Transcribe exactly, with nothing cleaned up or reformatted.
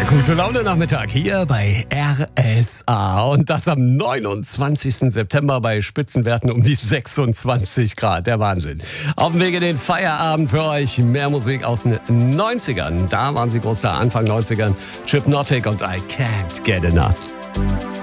Gute Laune Nachmittag hier bei R S A und das am neunundzwanzigsten September bei Spitzenwerten um die sechsundzwanzig Grad. Der Wahnsinn. Auf dem Weg in den Feierabend für euch mehr Musik aus den neunzigern. Da waren sie groß da, Anfang neunzigern. Hypnotic und I Can't Get Enough.